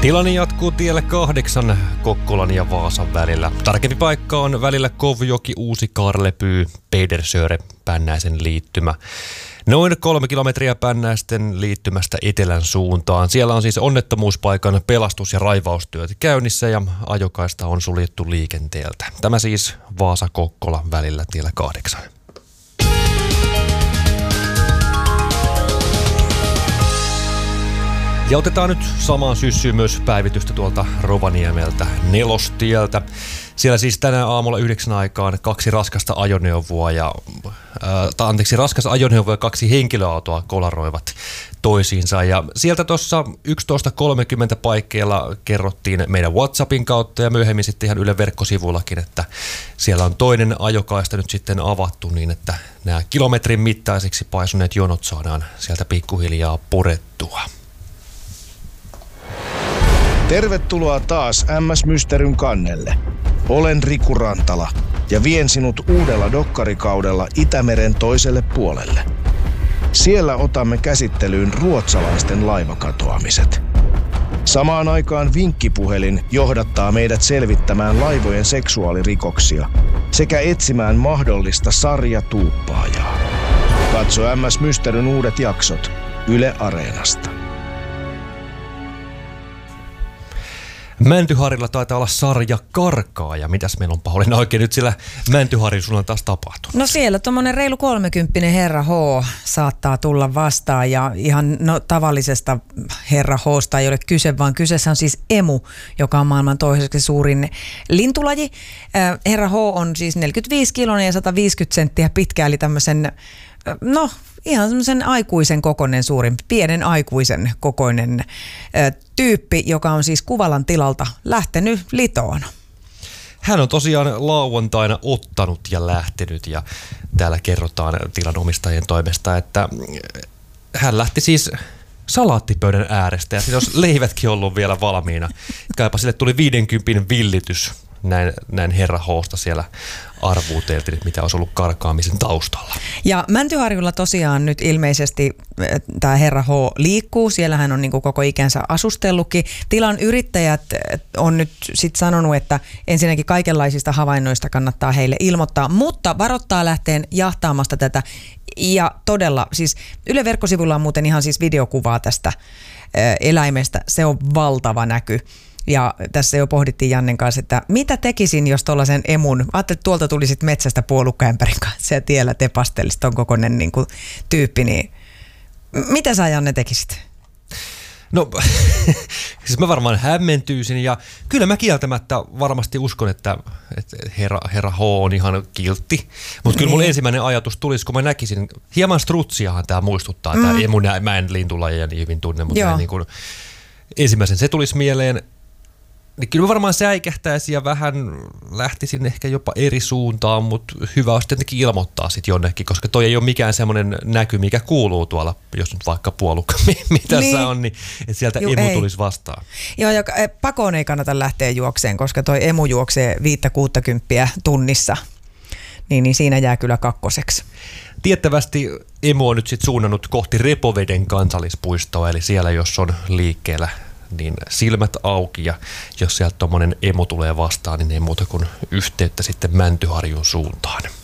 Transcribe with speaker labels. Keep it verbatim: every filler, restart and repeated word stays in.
Speaker 1: Tilanne jatkuu tielle kahdeksan Kokkolan ja Vaasan välillä. Tarkempi paikka on välillä Kovjoki, Uusi-Karlepyy, Pedersöre, Pännäisen liittymä. Noin kolme kilometriä Pännäisten liittymästä etelän suuntaan. Siellä on siis onnettomuuspaikan pelastus- ja raivaustyöt käynnissä ja ajokaista on suljettu liikenteeltä. Tämä siis Vaasa-Kokkola välillä tiellä kahdeksan. Ja otetaan nyt samaan syssyyn myös päivitystä tuolta Rovaniemeltä Nelostieltä. Siellä siis tänään aamulla yhdeksän aikaan kaksi raskasta ajoneuvoa ja äh, anteeksi, raskas ajoneuvo ja kaksi henkilöautoa kolaroivat toisiinsa. Ja sieltä tuossa yksitoista kolmekymmentä paikkeilla kerrottiin meidän WhatsAppin kautta ja myöhemmin sitten ihan Yle verkkosivuillakin, että siellä on toinen ajokaista nyt sitten avattu niin, että nämä kilometrin mittaisiksi paisuneet jonot saadaan sieltä pikkuhiljaa purettua.
Speaker 2: Tervetuloa taas M S Mysteryn kannelle. Olen Riku Rantala ja vien sinut uudella dokkarikaudella Itämeren toiselle puolelle. Siellä otamme käsittelyyn ruotsalaisten laivakatoamiset. Samaan aikaan vinkkipuhelin johdattaa meidät selvittämään laivojen seksuaalirikoksia sekä etsimään mahdollista sarjatuuppaajaa. Katso M S Mysteryn uudet jaksot Yle Areenasta.
Speaker 1: Mäntyharilla taitaa olla sarja Karkaaja. Mitäs meillä on, Pauliina, oikein nyt sillä Mäntyharin sulla on taas tapahtunut?
Speaker 3: No siellä tuommoinen reilu kolmekymppinen herra H saattaa tulla vastaan ja ihan no, tavallisesta herra H:sta ei ole kyse, vaan kyseessä on siis emu, joka on maailman toiseksi suurin lintulaji. Äh, herra H on siis neljäkymmentäviisi kiloinen ja sata viisikymmentä senttiä pitkä, eli tämmöisen, no ihan semmoisen aikuisen kokoinen, suurin, pienen aikuisen kokoinen ö, tyyppi, joka on siis Kuvalan tilalta lähtenyt litoon.
Speaker 1: Hän on tosiaan lauantaina ottanut ja lähtenyt ja täällä kerrotaan tilanomistajien toimesta, että hän lähti siis salaattipöydän äärestä ja siinä olisi leivätkin ollut vielä valmiina. Kaipa sille tuli viidenkympin villitys. Näin, näin herra H:sta siellä arvuuteltiin, mitä olisi ollut karkaamisen taustalla.
Speaker 3: Ja Mäntyharjulla tosiaan nyt ilmeisesti tämä herra H liikkuu. Siellä hän on niin kuin koko ikänsä asustellutkin. Tilan yrittäjät on nyt sitten sanonut, että ensinnäkin kaikenlaisista havainnoista kannattaa heille ilmoittaa, mutta varoittaa lähteen jahtaamasta tätä. Ja todella, siis Yle verkkosivulla on muuten ihan siis videokuvaa tästä eläimestä. Se on valtava näky. Ja tässä jo pohdittiin Jannen kanssa, että mitä tekisin, jos tuollaisen emun, ajattelin, että tuolta tulisit metsästä puolukkaämpärin kanssa ja tiellä tepastelisit ton kokoinen niin kuin, tyyppi, niin mitä sä, Janne, tekisit?
Speaker 1: No siis mä varmaan hämmentyisin ja kyllä mä kieltämättä varmasti uskon, että, että herra, herra H on ihan kiltti. Mutta kyllä mulla ensimmäinen ajatus tulisi, kun mä näkisin, hieman strutsiahan tää muistuttaa, mm. tämä emu, mä en lintulajeja niin hyvin tunne, mutta niin kuin, ensimmäisen se tulisi mieleen. Niin kyllä varmaan säikähtäisi ja vähän lähtisin ehkä jopa eri suuntaan, mutta hyvä olisi tietenkin ilmoittaa sitten jonnekin, koska toi ei ole mikään semmoinen näky, mikä kuuluu tuolla, jos nyt vaikka puolukka, mitä niin. sä on, niin että sieltä Juh, emu ei. tulisi vastaan.
Speaker 3: Joo, ja pakoon ei kannata lähteä juokseen, koska toi emu juoksee viittä kuuttakymppiä tunnissa, niin, niin siinä jää kyllä kakkoseksi.
Speaker 1: Tiettävästi emu on nyt sitten suunnannut kohti Repoveden kansallispuistoa, eli siellä jos on liikkeellä, niin silmät auki ja jos sieltä tommonen emo tulee vastaan, niin ei muuta kuin yhteyttä sitten Mäntyharjun suuntaan.